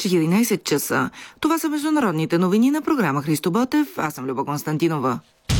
14 часа. Това са международните новини на програма Христо Ботев. Аз съм Люба Константинова.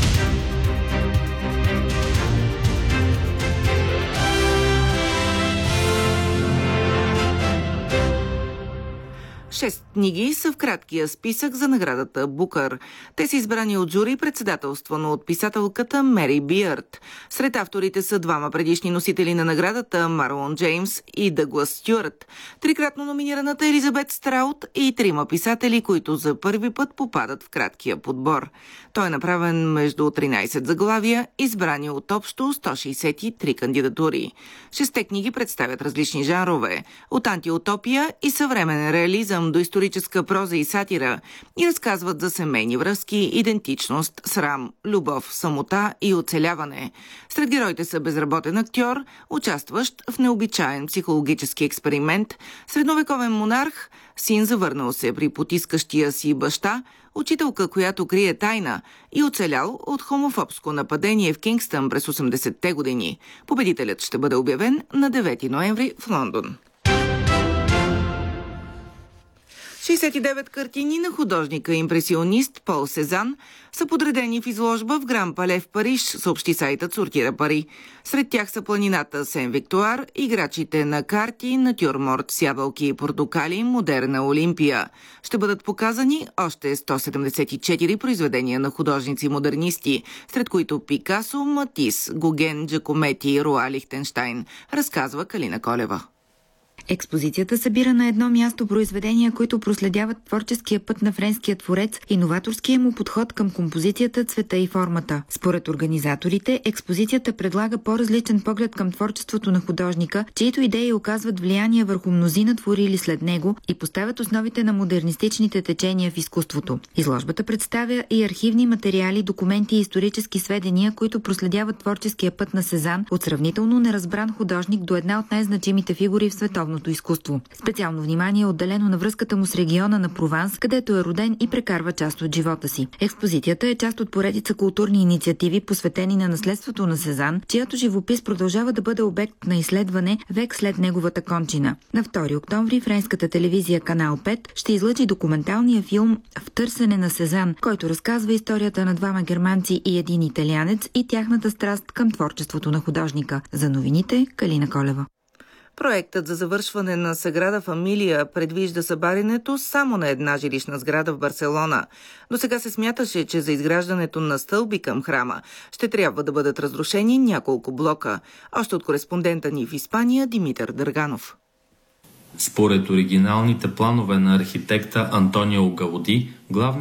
Шест книги са в краткия списък за наградата Букър. Те са избрани от жури, председателствано от писателката Мери Биърд. Сред авторите са двама предишни носители на наградата Марлон Джеймс и Дъглас Стюарт, трикратно номинираната Елизабет Страут и трима писатели, които за първи път попадат в краткия подбор. Той е направен между 13 заглавия, избрани от общо 163 кандидатури. Шесте книги представят различни жанрове – от антиутопия и съвременен реализъм до историческа проза и сатира, и разказват за семейни връзки, идентичност, срам, любов, самота и оцеляване. Сред героите са безработен актьор, участващ в необичаен психологически експеримент, средновековен монарх, син завърнал се при потискащия си баща, учителка, която крие тайна, и оцелял от хомофобско нападение в Кингстън през 80-те години. Победителят ще бъде обявен на 9 ноември в Лондон. 69 картини на художника-импресионист Пол Сезан са подредени в изложба в Гран Пале в Париж, съобщи сайтът Сортира Пари. Сред тях са планината Сен-Виктуар, играчите на карти, натюрморт с ябълки и портокали, модерна Олимпия. Ще бъдат показани още 174 произведения на художници-модернисти, сред които Пикасо, Матис, Гоген, Джакомети и Руа Лихтенщайн, разказва Калина Колева. Експозицията събира на едно място произведения, които проследяват творческия път на френския творец и новаторския му подход към композицията, цвета и формата. Според организаторите, експозицията предлага по-различен поглед към творчеството на художника, чието идеи оказват влияние върху мнозина творили след него и поставят основите на модернистичните течения в изкуството. Изложбата представя и архивни материали, документи и исторически сведения, които проследяват творческия път на Сезан от сравнително неразбран художник до една от най-значимите фигури в световното изкуство. Специално внимание е отделено на връзката му с региона на Прованс, където е роден и прекарва част от живота си. Експозицията е част от поредица културни инициативи, посветени на наследството на Сезан, чиято живопис продължава да бъде обект на изследване век след неговата кончина. На 2 октомври френската телевизия Канал 5 ще излъчи документалния филм "В търсене на Сезан", който разказва историята на двама германци и един италианец и тяхната страст към творчеството на художника. За новините, Калина Колева. Проектът за завършване на Саграда Фамилия предвижда събарянето само на една жилищна сграда в Барселона. До сега се смяташе, че за изграждането на стълби към храма ще трябва да бъдат разрушени няколко блока. Още от кореспондента ни в Испания Димитър Дърганов. Според оригиналните планове на архитекта Антонио Гауди, главният